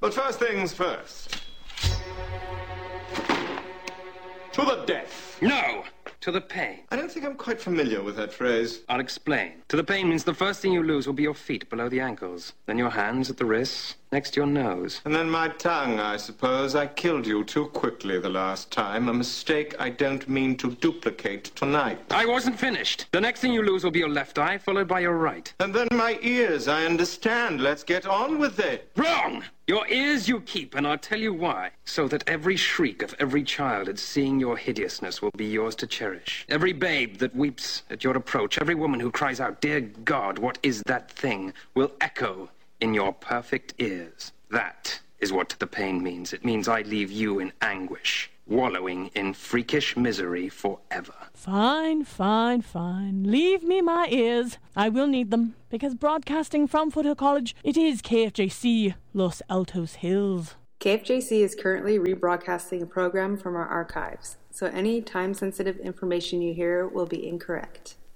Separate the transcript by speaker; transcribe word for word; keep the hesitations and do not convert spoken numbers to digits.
Speaker 1: But first things first. To the death.
Speaker 2: No! To the pain.
Speaker 1: I don't think I'm quite familiar with that phrase.
Speaker 2: I'll explain. To the pain means the first thing you lose will be your feet below the ankles. Then your hands at the wrists, next to your nose.
Speaker 1: And then my tongue, I suppose. I killed you too quickly the last time. A mistake I don't mean to duplicate tonight.
Speaker 2: I wasn't finished. The next thing you lose will be your left eye, followed by your right.
Speaker 1: And then my ears, I understand. Let's get on with it.
Speaker 2: Wrong! Your ears you keep, and I'll tell you why. So that every shriek of every child at seeing your hideousness will be yours to cherish. Every babe that weeps at your approach, every woman who cries out, "Dear God, what is that thing?" will echo in your perfect ears. That is what the pain means. It means I leave you in anguish, wallowing in freakish misery forever.
Speaker 3: Fine, fine, fine. Leave me my ears. I will need them, because broadcasting from Foothill College, it is K F J C, Los Altos Hills.
Speaker 4: K F J C is currently rebroadcasting a program from our archives, so any time-sensitive information you hear will be incorrect.